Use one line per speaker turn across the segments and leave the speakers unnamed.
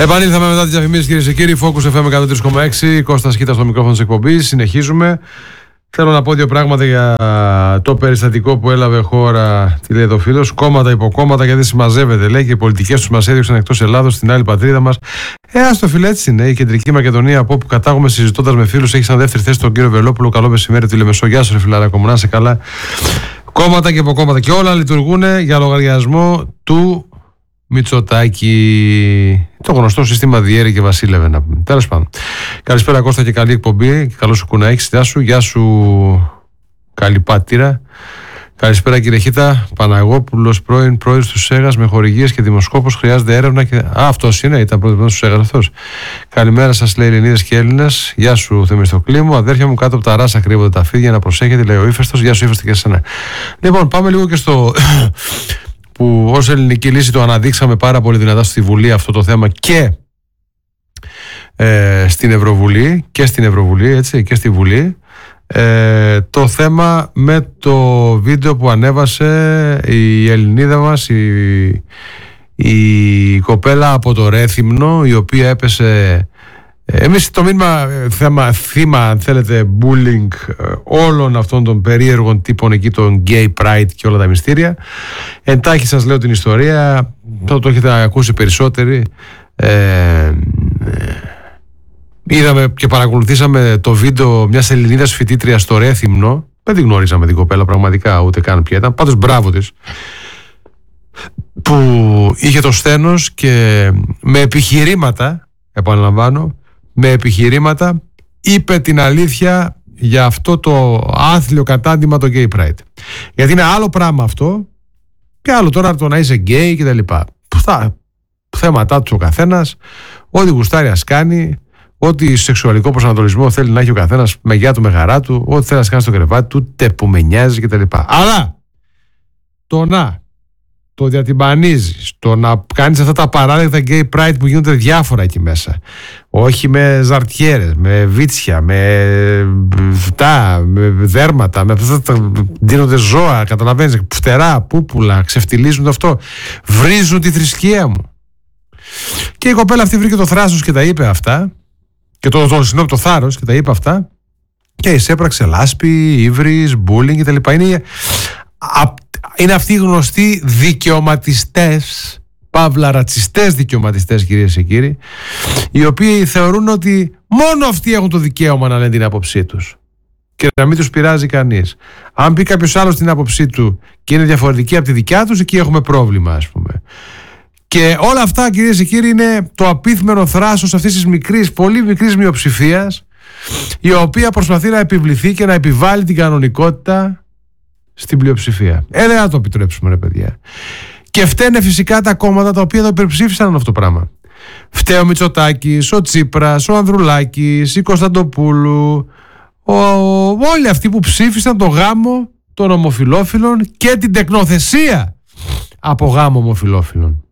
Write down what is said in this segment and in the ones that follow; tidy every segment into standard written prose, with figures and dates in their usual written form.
Επανήλθαμε μετά τις διαφημίσεις, κυρίες και κύριοι. Focus FM 103,6. Κώστας Κίτας στο μικρόφωνο της εκπομπής. Συνεχίζουμε. Θέλω να πω δύο πράγματα για το περιστατικό που έλαβε χώρα. Τι λέει εδώ ο φίλος? Κόμματα, υποκόμματα, γιατί συμμαζεύεται. Λέει και οι πολιτικές τους μας έδιωξαν εκτός Ελλάδος, στην άλλη πατρίδα μας. Άστο φίλε, έτσι είναι. Η Κεντρική Μακεδονία, από όπου κατάγομαι συζητώντας με φίλους, έχει σαν δεύτερη θέση τον κύριο Βελόπουλο. Καλό μεσημέρι, τη Λεμεσό. Γεια σου, ρε φιλαράκο μου, να είσαι καλά. Κόμματα και υποκόμματα. Και όλα λειτουργούν για λογαριασμό του Μητσοτάκη. Το γνωστό σύστημα διέρη και βασίλευε, να πούμε. Τέλος πάντων. Καλησπέρα Κώστα και καλή εκπομπή. Και καλό σου που να έχεις. Γεια σου καλή πάτηρα. Καλησπέρα κύριε Χίτα. Παναγόπουλος, πρώην πρόεδρος του ΣΕΓΑΣ με χορηγίες και δημοσκόπος. Χρειάζεται έρευνα και... αυτός είναι, ήταν πρόεδρος του ΣΕΓΑΣ αυτός. Καλημέρα σας, λέει Ελληνίδες και Έλληνες. Γεια σου Θεμιστοκλή μου. Αδέρφια μου, κάτω από τα ράσα κρύβονται τα φίδια, να προσέχετε, λέει ο Ήφαιστος. Γεια σου Ήφαστη και εσένα. Λοιπόν, πάμε λίγο και στο... που ως ελληνική λύση το αναδείξαμε πάρα πολύ δυνατά στη Βουλή αυτό το θέμα και στην Ευρωβουλή έτσι, και στη Βουλή, το θέμα με το βίντεο που ανέβασε η Ελληνίδα μας, η κοπέλα από το Ρέθυμνο, η οποία έπεσε. Εμείς το μήνυμα θύμα, αν θέλετε, bullying όλων αυτών των περίεργων τύπων εκεί, των gay pride και όλα τα μυστήρια. Εντάχει σας λέω την ιστορία, το έχετε ακούσει περισσότεροι. Είδαμε και παρακολουθήσαμε το βίντεο μιας Ελληνίδας φοιτήτριας στο Ρέθυμνο. Δεν την γνώριζαμε την κοπέλα πραγματικά, ούτε καν ποια ήταν. Πάντως μπράβο της, που είχε το σθένος και με επιχειρήματα, επαναλαμβάνω, με επιχειρήματα είπε την αλήθεια για αυτό το άθλιο κατάντημα, το gay pride. Γιατί είναι άλλο πράγμα αυτό και άλλο τώρα το να είσαι γκέι και τα λοιπά. Θέματα του ο καθένας, ό,τι γουστάρει ας κάνει, ό,τι σεξουαλικό προσανατολισμό θέλει να έχει ο καθένας, με γιά του, με χαρά του, ό,τι θέλει να κάνει στο κρεβάτι του, τε που με νοιάζει και τα λοιπά. Αλλά το διατυμπανίζεις, το να κάνεις αυτά τα παράδεκτα gay pride που γίνονται διάφορα εκεί μέσα, όχι με ζαρτιέρες, με βίτσια, με δέρματα, με αυτά δίνονται ζώα, καταλαβαίνεις, φτερά, πούπουλα, ξεφτιλίζουν αυτό, βρίζουν τη θρησκεία μου. Και η κοπέλα αυτή βρήκε το θράσος και τα είπε αυτά, και το θάρρος και τα είπε αυτά, και εισέπραξε λάσπη, ύβρις, bullying και τα λοιπά. Είναι αυτοί οι γνωστοί δικαιωματιστές, παύλα ρατσιστές δικαιωματιστές, κυρίες και κύριοι, οι οποίοι θεωρούν ότι μόνο αυτοί έχουν το δικαίωμα να λένε την άποψή τους και να μην τους πειράζει κανείς. Αν πει κάποιος άλλος την άποψή του και είναι διαφορετική από τη δικιά τους, εκεί έχουμε πρόβλημα, ας πούμε. Και όλα αυτά, κυρίες και κύριοι, είναι το απίθμενο θράσος αυτής της μικρής, πολύ μικρής μειοψηφίας, η οποία προσπαθεί να επιβληθεί και να επιβάλλει την κανονικότητα στην πλειοψηφία. Δεν θα το επιτρέψουμε, ρε παιδιά. Και φταίνε φυσικά τα κόμματα τα οποία το υπερψήφισαν αυτό το πράγμα. Φταίει ο Μητσοτάκης, ο Τσίπρας, ο Ανδρουλάκης, η Κωνσταντοπούλου, όλοι αυτοί που ψήφισαν το γάμο των ομοφυλόφιλων και την τεκνοθεσία από γάμο ομοφυλόφιλων.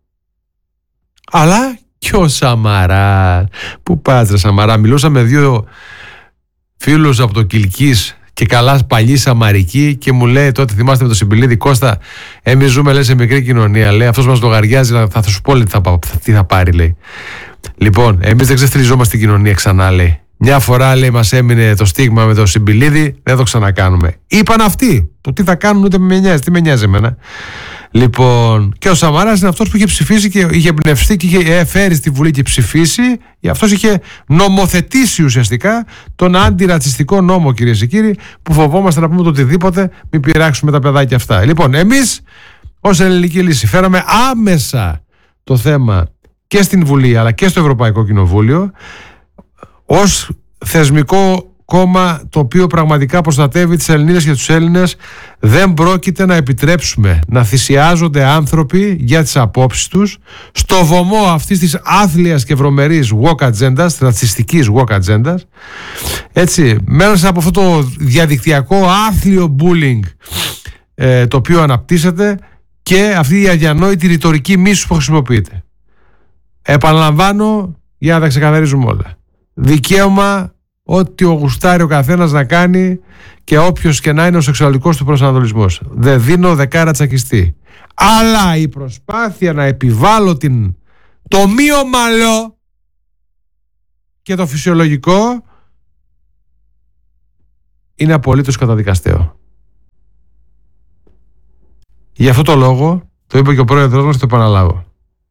Αλλά και ο Σαμαράς. Πού πας ρε Σαμαρά? Μιλούσα με δύο φίλους από το Κιλκής και καλά παλιή Σαμαρική και μου λέει τότε, θυμάστε με το Συμπιλίδη, Κώστα, εμείς ζούμε, λέει, σε μικρή κοινωνία, λέει, αυτός μας λογαριάζει, θα σου πω, λέει, τι θα πάρει, λέει. Λοιπόν, εμείς δεν ξεφτυλιζόμαστε την κοινωνία ξανά, λέει. Μια φορά, λέει, μας έμεινε το στίγμα με το Συμπιλίδη, δεν το ξανακάνουμε. Είπαν αυτοί, το τι θα κάνουν ούτε με νοιάζει, τι με νοιάζει εμένα. Λοιπόν, και ο Σαμαράς είναι αυτός που είχε ψηφίσει και είχε εμπνευστεί και είχε φέρει στη Βουλή και ψηφίσει. Αυτός είχε νομοθετήσει ουσιαστικά τον αντιρατσιστικό νόμο, κυρίες και κύριοι, που φοβόμαστε να πούμε το οτιδήποτε, μην πειράξουμε τα παιδάκια αυτά. Λοιπόν, εμείς ως ελληνική λύση φέραμε άμεσα το θέμα και στην Βουλή αλλά και στο Ευρωπαϊκό Κοινοβούλιο, ως θεσμικό κόμμα το οποίο πραγματικά προστατεύει τις Ελληνίδες και τους Έλληνες. Δεν πρόκειται να επιτρέψουμε να θυσιάζονται άνθρωποι για τις απόψεις τους στο βωμό αυτής της άθλιας και βρωμερής woke agenda, ρατσιστικής woke agenda, έτσι, μέσα από αυτό το διαδικτυακό άθλιο bullying το οποίο αναπτύσσεται και αυτή η αδιανόητη ρητορική μίσους που χρησιμοποιείται. Επαναλαμβάνω για να τα ξεκαθαρίζουμε όλα. Δικαίωμα ό,τι ο γουστάρει ο καθένας να κάνει και όποιος και να είναι ο σεξουαλικός του προσανατολισμός. Δεν δίνω δεκάρα τσακιστή. Αλλά η προσπάθεια να επιβάλλω το μη ομαλό, και το φυσιολογικό είναι απολύτως καταδικαστέο. Γι' αυτό το λόγο, το είπε και ο πρόεδρος μας, το επαναλάβω.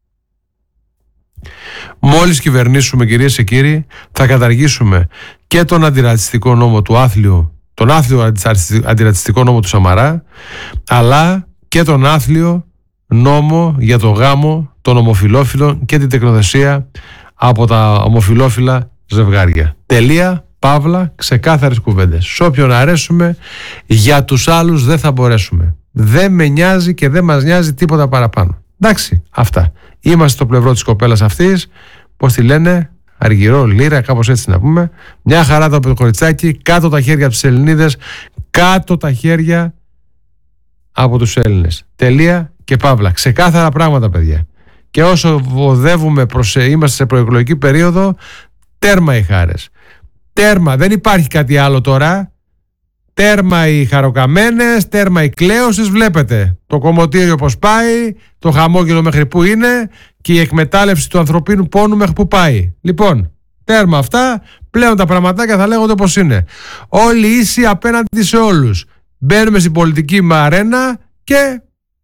Μόλις κυβερνήσουμε, κυρίες και κύριοι, θα καταργήσουμε και τον αντιρατσιστικό νόμο του άθλιου, τον άθλιο αντιρατσιστικό νόμο του Σαμαρά, αλλά και τον άθλιο νόμο για το γάμο των ομοφυλόφιλων και την τεκνοθεσία από τα ομοφυλόφιλα ζευγάρια. Τελεία, παύλα, ξεκάθαρες κουβέντες. Σ' όποιον αρέσουμε, για τους άλλους δεν θα μπορέσουμε. Δεν με νοιάζει και δεν μας νοιάζει τίποτα παραπάνω. Εντάξει, αυτά. Είμαστε στο πλευρό της κοπέλας αυτής, πώς τη λένε, Αργυρό, Λύρα, κάπως έτσι να πούμε. Μια χαρά το κοριτσάκι, κάτω τα χέρια από τις Ελληνίδες, κάτω τα χέρια από τους Έλληνες. Τελεία και παύλα. Ξεκάθαρα πράγματα, παιδιά. Και όσο οδεύουμε είμαστε σε προεκλογική περίοδο, τέρμα οι χάρες. Τέρμα, δεν υπάρχει κάτι άλλο τώρα. Τέρμα οι χαροκαμένες, τέρμα οι κλαίωσες, βλέπετε το κομμωτήριο πως πάει, το χαμόγελο μέχρι που είναι και η εκμετάλλευση του ανθρωπίνου πόνου μέχρι που πάει. Λοιπόν, τέρμα αυτά, πλέον τα πραγματάκια θα λέγονται πως είναι. Όλοι ίσοι απέναντι σε όλους. Μπαίνουμε στην πολιτική αρένα και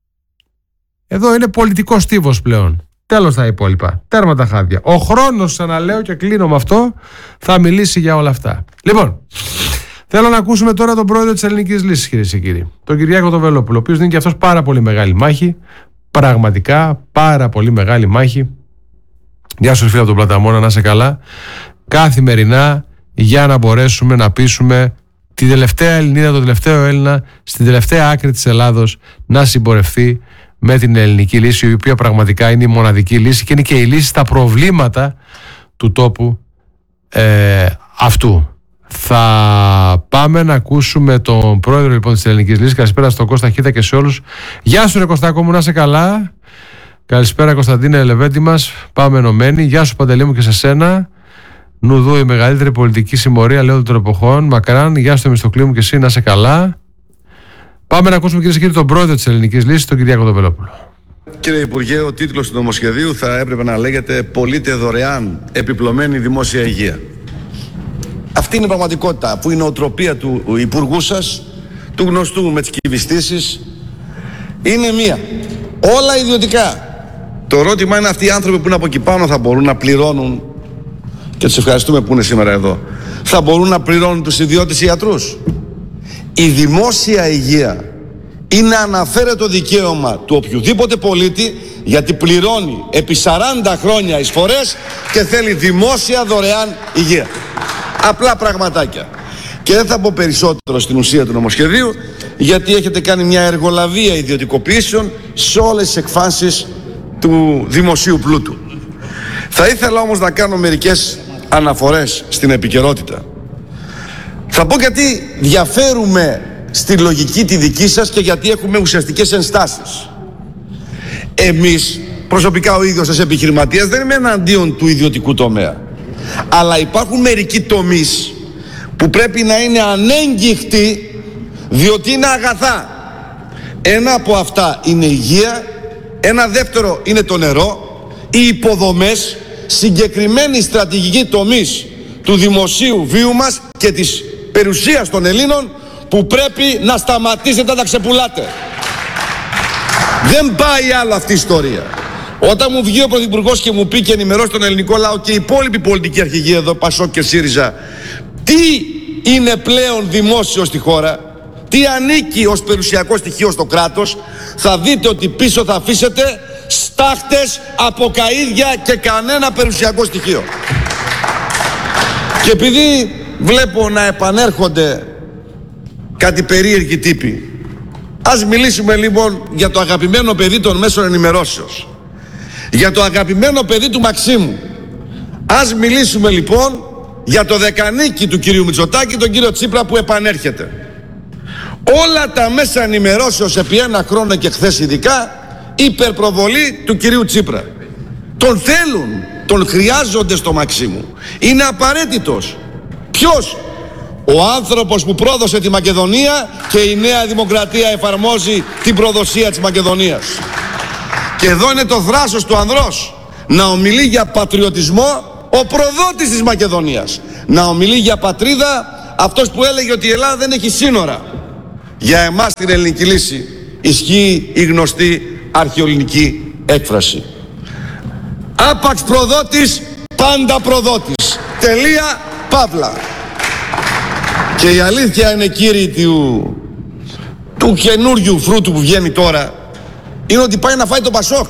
εδώ είναι πολιτικός στίβος πλέον. Τέλος τα υπόλοιπα. Τέρμα τα χάδια. Ο χρόνος, ξαναλέω και κλείνω με αυτό, θα μιλήσει για όλα αυτά. Λοιπόν, θέλω να ακούσουμε τώρα τον πρόεδρο της Ελληνικής Λύσης, κυρίες και κύριοι, τον Κυριάκο τον Βελόπουλο, ο οποίος δίνει και αυτός πάρα πολύ μεγάλη μάχη. Πραγματικά πάρα πολύ μεγάλη μάχη. Γεια σου, φίλε από τον Πλαταμόνα, να είσαι καλά. Καθημερινά για να μπορέσουμε να πείσουμε την τελευταία Ελληνίδα, τον τελευταίο Έλληνα, στην τελευταία άκρη της Ελλάδος να συμπορευτεί με την ελληνική λύση, η οποία πραγματικά είναι η μοναδική λύση και είναι και η λύση στα προβλήματα του τόπου αυτού. Θα πάμε να ακούσουμε τον πρόεδρο λοιπόν της Ελληνικής Λύσης. Καλησπέρα στον Κώστα Χίτα και σε όλους. Γεια σου ρε Κωστάκο μου, να είσαι καλά. Καλησπέρα Κωνσταντίνε Ελεβέντη μας. Πάμε ενωμένοι. Γεια σου Παντελή μου και σε σένα. Νουδού η μεγαλύτερη πολιτική συμμορία λέω των εποχών. Μακράν. Γεια σου Θεμιστοκλή μου και εσύ, να είσαι καλά. Πάμε να ακούσουμε, κυρίες και κύριοι, τον πρόεδρο της Ελληνικής Λύσης, τον Κυριάκο τον Βελόπουλο.
Κύριε Υπουργέ, ο τίτλος του νομοσχεδίου θα έπρεπε να λέγεται «Πολίτε δωρεάν επιπλωμένη δημόσια υγεία». Αυτή είναι η πραγματικότητα που είναι η νοοτροπία του Υπουργού σας, του γνωστού με τις κυβιστήσεις. Είναι μία. Όλα ιδιωτικά. Το ερώτημα είναι αυτοί οι άνθρωποι που είναι από εκεί πάνω θα μπορούν να πληρώνουν, και τους ευχαριστούμε που είναι σήμερα εδώ, θα μπορούν να πληρώνουν τους ιδιώτες ιατρούς. Η δημόσια υγεία είναι αναφέρετο δικαίωμα του οποιοδήποτε πολίτη, γιατί πληρώνει επί 40 χρόνια εισφορές και θέλει δημόσια δωρεάν υγεία. Απλά πραγματάκια. Και δεν θα πω περισσότερο στην ουσία του νομοσχεδίου, γιατί έχετε κάνει μια εργολαβία ιδιωτικοποιήσεων σε όλες τις εκφάνσεις του δημοσίου πλούτου. Θα ήθελα όμως να κάνω μερικές αναφορές στην επικαιρότητα. Θα πω γιατί διαφέρουμε στη λογική τη δική σας και γιατί έχουμε ουσιαστικές ενστάσεις. Εμείς, προσωπικά ο ίδιος ως επιχειρηματίας, δεν είμαι εναντίον του ιδιωτικού τομέα. Αλλά υπάρχουν μερικοί τομείς που πρέπει να είναι ανέγκυχτοι, διότι είναι αγαθά. Ένα από αυτά είναι η υγεία, ένα δεύτερο είναι το νερό, οι υποδομές, συγκεκριμένοι στρατηγικοί τομείς του δημοσίου βίου μας και της περιουσίας των Ελλήνων, που πρέπει να σταματήσετε να τα ξεπουλάτε. Δεν πάει άλλο αυτή η ιστορία. Όταν μου βγει ο Πρωθυπουργός και μου πει και ενημερώσει τον ελληνικό λαό και η υπόλοιπη πολιτική αρχηγοί εδώ, Πασόκ και ΣΥΡΙΖΑ, τι είναι πλέον δημόσιο στη χώρα, τι ανήκει ως περιουσιακό στοιχείο στο κράτος, θα δείτε ότι πίσω θα αφήσετε στάχτες από καΐδια και κανένα περιουσιακό στοιχείο. Και επειδή βλέπω να επανέρχονται κάτι περίεργοι τύποι, ας μιλήσουμε λοιπόν για το αγαπημένο παιδί των μέσων ενημερώσεως, για το αγαπημένο παιδί του Μαξίμου. Ας μιλήσουμε λοιπόν για το δεκανίκη του κυρίου Μητσοτάκη, τον κύριο Τσίπρα, που επανέρχεται. Όλα τα μέσα ενημερώσεως επί ένα χρόνο και χθες ειδικά, υπερπροβολή του κυρίου Τσίπρα. Τον θέλουν, τον χρειάζονται στο Μαξίμου. Είναι απαραίτητος. Ποιος? Ο άνθρωπος που πρόδωσε τη Μακεδονία και η Νέα Δημοκρατία εφαρμόζει την προδοσία της Μακεδονίας. Και εδώ είναι το θράσος του ανδρός να ομιλεί για πατριωτισμό ο προδότης της Μακεδονίας, να ομιλεί για πατρίδα αυτός που έλεγε ότι η Ελλάδα δεν έχει σύνορα. Για εμάς την ελληνική λύση ισχύει η γνωστή αρχαιοελληνική έκφραση. Άπαξ προδότης, πάντα προδότης. Τελεία, παύλα. Και η αλήθεια είναι, κύριοι, του καινούριου φρούτου που βγαίνει τώρα, είναι ότι πάει να φάει το Πασόκ.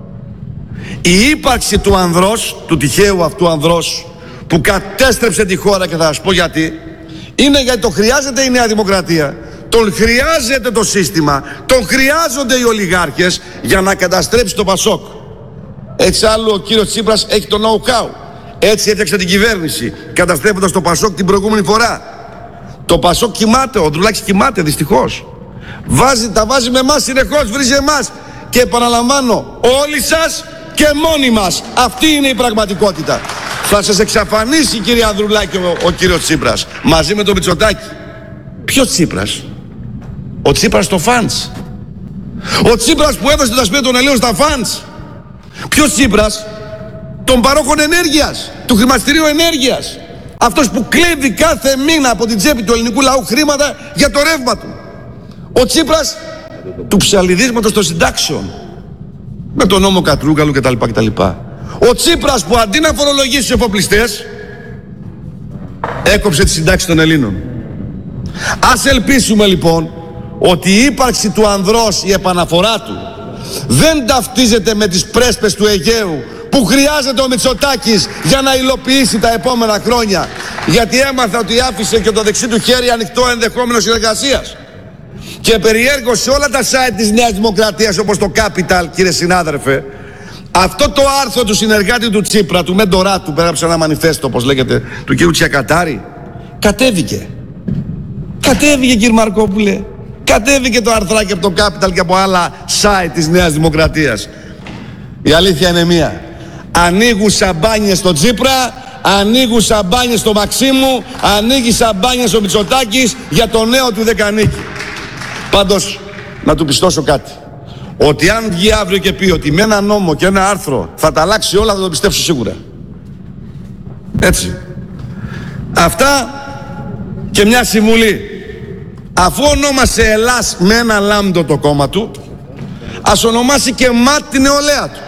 Η ύπαρξη του ανδρός, του τυχαίου αυτού ανδρός, που κατέστρεψε τη χώρα, και θα σας πω γιατί, είναι γιατί το χρειάζεται η Νέα Δημοκρατία, τον χρειάζεται το σύστημα, τον χρειάζονται οι ολιγάρχες για να καταστρέψει το Πασόκ. Εξάλλου ο κύριος Τσίπρας έχει το know-how. Έτσι έφτιαξε την κυβέρνηση, καταστρέφοντας το Πασόκ την προηγούμενη φορά. Το Πασόκ κοιμάται, ο Ανδρουλάκης κοιμάται δυστυχώς. Τα βάζει με εμάς συνεχώς, βρίζει εμάς. Και επαναλαμβάνω, όλοι σας και μόνοι μας. Αυτή είναι η πραγματικότητα. Θα σας εξαφανίσει, κύριε Ανδρουλάκη, ο κύριος Τσίπρας, μαζί με τον Μητσοτάκη. Ποιος Τσίπρας? Ο Τσίπρας στο φαντς. Ο Τσίπρας που έδωσε τα σπίτια των Ελλήνων στα φαντς. Ποιος Τσίπρας? Των παρόχων ενέργειας, του χρηματιστηρίου ενέργειας. Αυτός που κλέβει κάθε μήνα από την τσέπη του ελληνικού λαού χρήματα για το ρεύμα του. Ο Τσίπρας του ψαλιδίσματος των συντάξεων, με τον νόμο Κατρούγκαλου κτλ. Ο Τσίπρας που αντί να φορολογήσει τους εφοπλιστές, έκοψε τις συντάξεις των Ελλήνων. Ας ελπίσουμε λοιπόν ότι η ύπαρξη του ανδρός, η επαναφορά του, δεν ταυτίζεται με τις πρέσπες του Αιγαίου που χρειάζεται ο Μητσοτάκης για να υλοποιήσει τα επόμενα χρόνια, γιατί έμαθα ότι άφησε και το δεξί του χέρι ανοιχτό ενδεχόμενο συνεργασίας. Και περιέργω σε όλα τα site της Νέας Δημοκρατίας, όπως το Capital, κύριε συνάδελφε, αυτό το άρθρο του συνεργάτη του Τσίπρα, του μέντορά του, πέρα από ένα μανιφέστο, όπως λέγεται, του κύριου Τσιακατάρη, κατέβηκε. Κατέβηκε, κύριε Μαρκόπουλε. Κατέβηκε το αρθράκι από το Capital και από άλλα site της Νέας Δημοκρατίας. Η αλήθεια είναι μία. Ανοίγουν σαμπάνιες στο Τσίπρα, ανοίγουν σαμπάνιες στο Μαξίμου, ανοίγει σαμπάνιες ο Μητσοτάκης για το νέο του Δεκανίκη. Πάντως, να του πιστώσω κάτι. Ότι αν βγει αύριο και πει ότι με ένα νόμο και ένα άρθρο θα τα αλλάξει όλα, θα το πιστέψω σίγουρα. Έτσι. Αυτά και μια συμβουλή. Αφού ονόμασε Ελλάς με ένα λάμδο το κόμμα του, ας ονομάσει και ΜΑΤ την νεολαία του.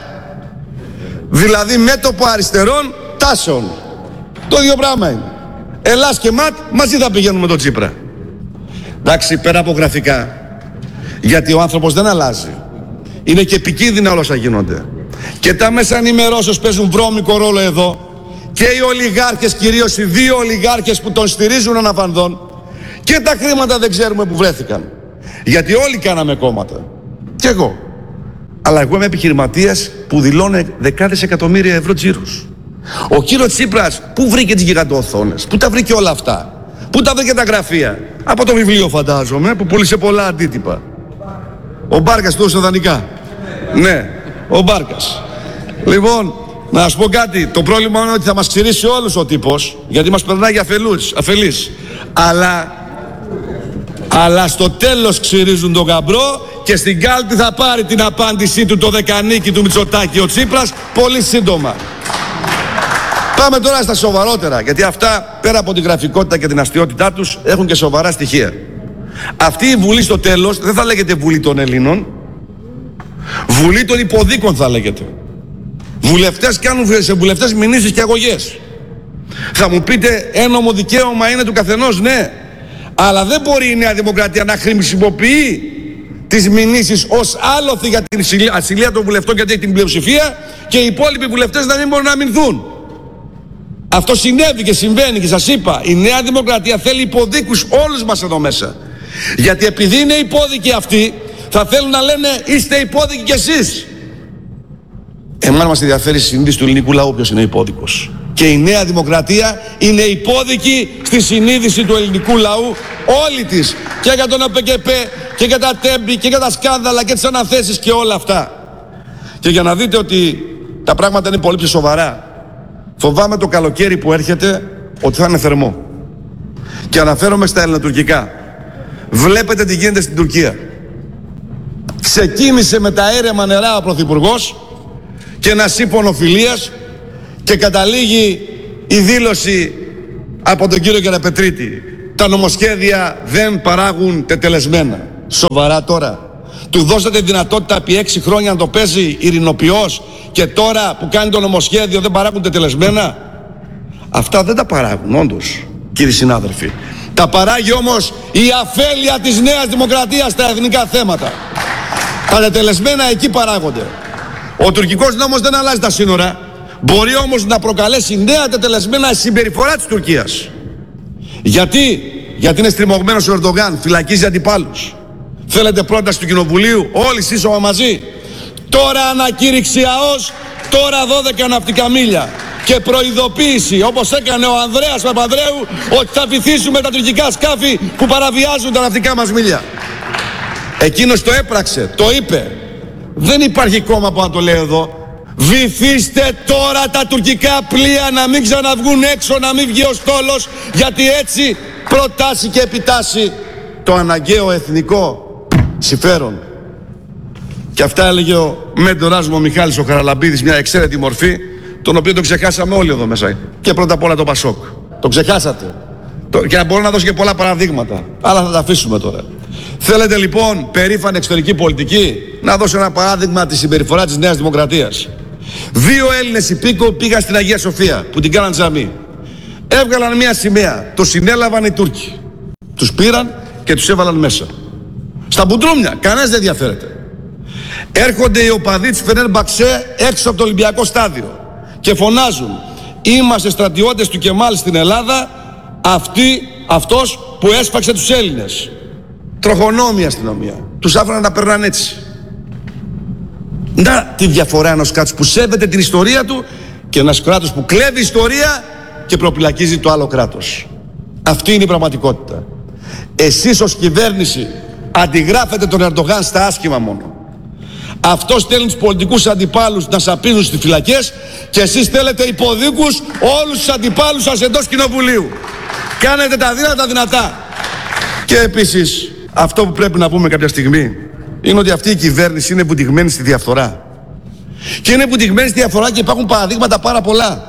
Δηλαδή μέτωπο αριστερών τάσεων. Το ίδιο πράγμα είναι. Ελλάς και ΜΑΤ μαζί θα πηγαίνουν με τον Τσίπρα. Εντάξει, πέρα από γραφικά, γιατί ο άνθρωπος δεν αλλάζει. Είναι και επικίνδυνα όλα όσα γίνονται. Και τα μέσα ενημερώσεως παίζουν βρώμικο ρόλο εδώ. Και οι ολιγάρχες, κυρίως οι δύο ολιγάρχες που τον στηρίζουν αναφανδόν, και τα χρήματα δεν ξέρουμε που βρέθηκαν. Γιατί όλοι κάναμε κόμματα. Κι εγώ. Αλλά εγώ είμαι επιχειρηματίας που δηλώνει δεκάδες εκατομμύρια ευρώ τζίρους. Ο κύριος Τσίπρας πού βρήκε τις γιγαντοοθόνες, πού τα βρήκε όλα αυτά, πού τα βρήκε τα γραφεία? Από το βιβλίο φαντάζομαι, που πούλησε πολλά αντίτυπα. Ο Μπάρκας του έδωσε δανεικά. Ναι, ο Μπάρκας. Λοιπόν, να σας πω κάτι. Το πρόβλημα είναι ότι θα μας ξηρίσει όλους ο τύπος, γιατί μας περνάει για αφελείς. Αλλά στο τέλος ξηρίζουν τον γαμπρό και στην κάλπη θα πάρει την απάντησή του το Δεκανίκη του Μητσοτάκη ο Τσίπρας πολύ σύντομα. Πάμε τώρα στα σοβαρότερα, γιατί αυτά πέρα από την γραφικότητα και την αστιότητά τους έχουν και σοβαρά στοιχεία. Αυτή η Βουλή στο τέλος δεν θα λέγεται Βουλή των Ελλήνων, Βουλή των υποδίκων θα λέγεται. Βουλευτές κάνουν σε βουλευτές μηνύσεις και αγωγές. Θα μου πείτε, ένομο δικαίωμα είναι του καθενός, ναι. Αλλά δεν μπορεί η Νέα Δημοκρατία να χρησιμοποιεί τις μηνύσεις ως άλοθη για την ασυλία των βουλευτών, γιατί έχει την πλειοψηφία, και οι υπόλοιποι βουλευτές να μην μπορούν να αμυνθούν. Αυτό συνέβη και συμβαίνει, και σας είπα, η Νέα Δημοκρατία θέλει υποδίκους όλους μας εδώ μέσα. Γιατί επειδή είναι υπόδικοι αυτοί, θα θέλουν να λένε είστε υπόδικοι κι εσείς. Εμάς μας ενδιαφέρει η συνείδηση του ελληνικού λαού ποιος είναι υπόδικος. Και η Νέα Δημοκρατία είναι υπόδικη στη συνείδηση του ελληνικού λαού όλη της. Και για τον ΑΠΚΠ και για τα τέμπη και για τα σκάνδαλα και τις αναθέσεις και όλα αυτά. Και για να δείτε ότι τα πράγματα είναι πολύ πιο σοβαρά, φοβάμαι το καλοκαίρι που έρχεται ότι θα είναι θερμό. Και αναφέρομαι στα ελληνοτουρκικά. Βλέπετε τι γίνεται στην Τουρκία. Ξεκίνησε με τα έρεμα νερά ο Πρωθυπουργός και ένα σύμφωνο φιλίας, Και καταλήγει η δήλωση από τον κύριο Κεραπετρίτη: τα νομοσχέδια δεν παράγουν τετελεσμένα. Σοβαρά τώρα? Του δώσατε δυνατότητα επί 6 χρόνια να το παίζει ειρηνοποιός και τώρα που κάνει το νομοσχέδιο δεν παράγουν τετελεσμένα? Αυτά δεν τα παράγουν όντως, κύριοι συνάδελφοι. Τα παράγει όμως η αφέλεια της Νέας Δημοκρατίας στα εθνικά θέματα. Τα τετελεσμένα εκεί παράγονται. Ο τουρκικός νόμος δεν αλλάζει τα σύνορα. Μπορεί όμως να προκαλέσει νέα τετελεσμένα συμπεριφορά της Τουρκίας. Γιατί είναι στριμωγμένος ο Ερντογάν, φυλακίζει αντιπάλους. Θέλετε πρόταση του Κοινοβουλίου, όλοι σύσσωμα μαζί? Τώρα ανακήρυξη ΑΟΣ, τώρα 12 ναυτικά μίλια. Και προειδοποίηση, όπως έκανε ο Ανδρέας Παπανδρέου, ότι θα βυθίσουμε τα τουρκικά σκάφη που παραβιάζουν τα ναυτικά μας μίλια. Εκείνος το έπραξε, το είπε. Δεν υπάρχει κόμμα που να το λέει εδώ. Βυθίστε τώρα τα τουρκικά πλοία, να μην ξαναβγούν έξω, να μην βγει ο στόλος, γιατί έτσι προτάσει και επιτάσσει το αναγκαίο εθνικό συμφέρον. Και αυτά έλεγε ο μέντορας μου ο Μιχάλης ο Χαραλαμπίδης, μια εξαίρετη μορφή, τον οποίο τον ξεχάσαμε όλοι εδώ μέσα. Και πρώτα απ' όλα το Πασόκ. Τον ξεχάσατε. Και μπορώ να δώσω και πολλά παραδείγματα, αλλά θα τα αφήσουμε τώρα. Θέλετε λοιπόν περήφανη εξωτερική πολιτική? Να δώσω ένα παράδειγμα της συμπεριφοράς της Νέας Δημοκρατίας. 2 Έλληνες υπήκοοι πήγαν στην Αγία Σοφία που την κάναν τζαμί. Έβγαλαν μια σημαία. Το συνέλαβαν οι Τούρκοι. Τους πήραν και τους έβαλαν μέσα. Στα μπουντρούμια. Κανένας δεν ενδιαφέρεται. Έρχονται οι οπαδοί της Φενέρμπαξε έξω από το Ολυμπιακό στάδιο και φωνάζουν: είμαστε στρατιώτες του Κεμάλ στην Ελλάδα, αυτός που έσφαξε τους Έλληνες. Τροχονόμη αστυνομία. Τους άφηναν να περνάνε έτσι. Να τη διαφορά ενός κράτους που σέβεται την ιστορία του και ένας κράτος που κλέβει ιστορία και προπυλακίζει το άλλο κράτος. Αυτή είναι η πραγματικότητα. Εσείς ως κυβέρνηση αντιγράφετε τον Ερντογάν στα άσχημα μόνο. Αυτός στέλνει τους πολιτικούς αντιπάλους να σαπίζουν στις φυλακές και εσείς θέλετε υποδίκους όλους τους αντιπάλους σας εντός κοινοβουλίου. Κάνετε τα δύνατα δυνατά. Και επίσης αυτό που πρέπει να πούμε κάποια στιγμή είναι ότι αυτή η κυβέρνηση είναι βουτυγμένη στη διαφθορά. Και είναι βουτυγμένη στη διαφθορά και υπάρχουν παραδείγματα πάρα πολλά.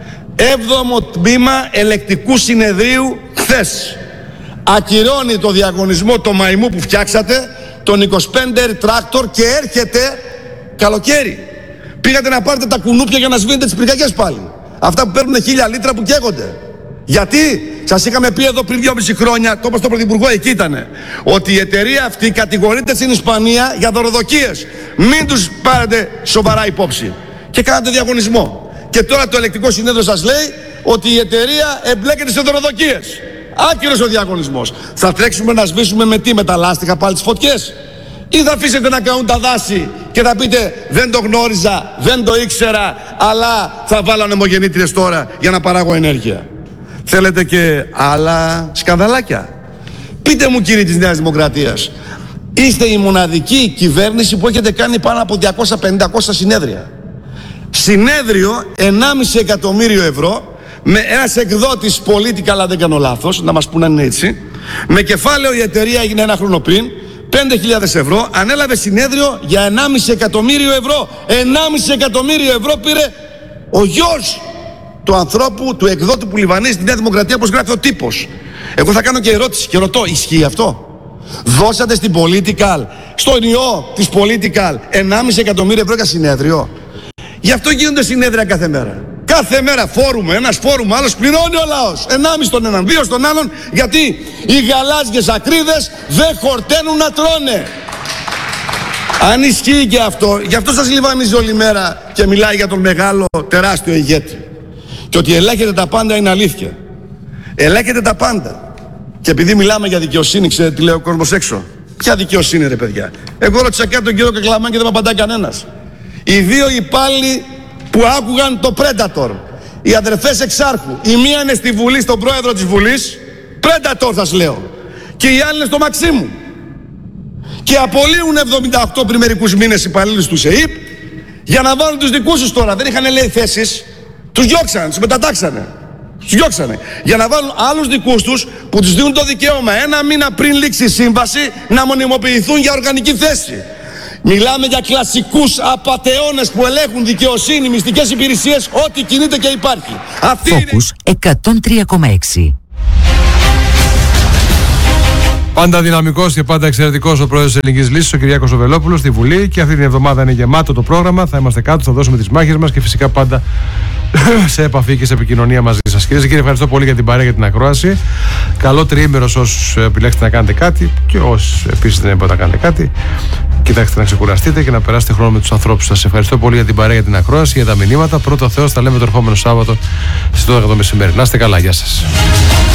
7ο τμήμα ελεκτικού συνεδρίου χθες ακυρώνει το διαγωνισμό το μαϊμού που φτιάξατε, τον 25 τράκτορ, και έρχεται καλοκαίρι. Πήγατε να πάρετε τα κουνούπια για να σβήνετε τις πυρκαγιές πάλι. Αυτά που παίρνουν 1000 λίτρα που καίγονται. Γιατί σας είχαμε πει εδώ πριν 2,5 χρόνια, το όπως το Πρωθυπουργό εκεί ήτανε, ότι η εταιρεία αυτή κατηγορείται στην Ισπανία για δωροδοκίες. Μην τους πάρετε σοβαρά υπόψη. Και κάνατε διαγωνισμό. Και τώρα το ελεκτικό συνέδριο σας λέει ότι η εταιρεία εμπλέκεται σε δωροδοκίες. Άκυρος ο διαγωνισμός. Θα τρέξουμε να σβήσουμε με τι? Με τα λάστιχα πάλι τις φωτιές? Ή θα αφήσετε να καούν τα δάση και θα πείτε δεν το γνώριζα, δεν το ήξερα, αλλά θα βάλω ανεμογεννήτριες τώρα για να παράγω ενέργεια? Θέλετε και άλλα σκανδαλάκια? Πείτε μου, κύριοι της Νέας Δημοκρατίας, είστε η μοναδική κυβέρνηση που έχετε κάνει πάνω από 250-200 συνέδρια. Συνέδριο 1,5 εκατομμύριο ευρώ με ένας εκδότης Political, αν δεν κάνω λάθος, να μας πούνε αν είναι έτσι, με κεφάλαιο η εταιρεία έγινε 1 χρόνο πριν 5.000 ευρώ, ανέλαβε συνέδριο για 1,5 εκατομμύριο ευρώ. 1,5 εκατομμύριο ευρώ πήρε ο γιος του ανθρώπου, του εκδότη που λιβανίζει στη Νέα Δημοκρατία, όπως γράφει ο τύπος. Εγώ θα κάνω και ερώτηση και ρωτώ, ισχύει αυτό? Δώσατε στην Political, στον ιό της Political, 1,5 εκατομμύριο ευρώ για συνέδριο? Γι' αυτό γίνονται συνέδρια κάθε μέρα. Κάθε μέρα φόρουμ, ένας φόρουμ, άλλος πληρώνει ο λαός. 1,5 στον έναν, 2 στον άλλον, γιατί οι γαλάζιες ακρίδες δεν χορταίνουν να τρώνε. Αν ισχύει και αυτό, γι' αυτό σας λιβανίζει όλη μέρα και μιλάει για τον μεγάλο τεράστιο ηγέτη. Και ότι ελέγχεται τα πάντα είναι αλήθεια. Ελέγχεται τα πάντα. Και επειδή μιλάμε για δικαιοσύνη, ξέρετε τι λέει ο κόσμος έξω? Ποια δικαιοσύνη, ρε παιδιά? Εγώ ρώτησα και τον κύριο Κακλαμάν και δεν με απαντάει κανένας. Οι 2 υπάλληλοι που άκουγαν το Predator, οι αδερφές Εξάρχου, η μία είναι στη Βουλή, στον πρόεδρο της Βουλής, Predator σας λέω, και οι άλλοι είναι στο Μαξίμου. Και απολύουν 78 πριν μερικούς μήνες υπαλλήλους του ΣΕΙΠ για να βάλουν τους δικούς τους τώρα. Δεν είχαν, λέει, θέσεις. Τους διώξανε, τους μετατάξανε. Τους διώξανε. Για να βάλουν άλλους δικούς τους που τους δίνουν το δικαίωμα 1 μήνα πριν λήξει η σύμβαση να μονιμοποιηθούν για οργανική θέση. Μιλάμε για κλασικούς απατεώνες που ελέγχουν δικαιοσύνη, μυστικές υπηρεσίες, ό,τι κινείται και υπάρχει.
Focus 103,6.
Πάντα δυναμικός και πάντα εξαιρετικός ο πρόεδρος της Ελληνικής Λύσης, ο Κυριάκος ο Βελόπουλος, στη Βουλή. Και αυτή την εβδομάδα είναι γεμάτο το πρόγραμμα. Θα είμαστε κάτω, θα δώσουμε τις μάχες μας και φυσικά πάντα σε επαφή και σε επικοινωνία μαζί σας. Κυρίες και κύριοι, ευχαριστώ πολύ για την παρέα, για την ακρόαση. Καλό τριήμερο σε όσους επιλέξετε να κάνετε κάτι και όσους επίσης δεν μπορείτε να κάνετε κάτι. Κοιτάξτε να ξεκουραστείτε και να περάσετε χρόνο με τους ανθρώπους σας. Ευχαριστώ πολύ για την παρέα, για την ακρόαση, για τα μηνύματα. Πρώτο Θεός, τα λέμε το ερχόμενο Σάββατο στις 12 το μεσημέρι. Να είστε καλά, γεια σας.